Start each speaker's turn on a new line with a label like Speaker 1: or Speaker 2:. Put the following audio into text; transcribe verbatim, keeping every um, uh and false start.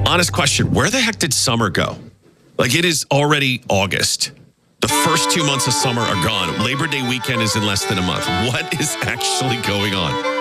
Speaker 1: honest question, where the heck did summer go? Like, it is already August. The first two months of summer are gone. Labor Day weekend is in less than a month. What is actually going on?